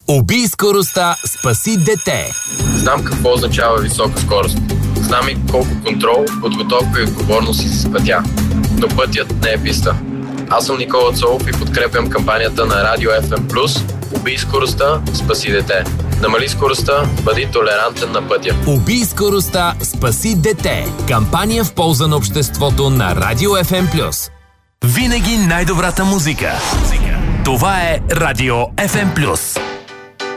Убий скоростта, спаси дете. Знам какво означава висока скорост. Знам и колко контрол, подготовка и отговорност си пътя. Но пътят не е писта. Аз съм Никола Цолов и подкрепям кампанията на Радио FM+. Убий скоростта, спаси дете. Намали скоростта, бъди толерантен на пътя. Убий скоростта, спаси дете. Кампания в полза на обществото на Радио FM+. Винаги най-добрата музика. Това е Радио FM+.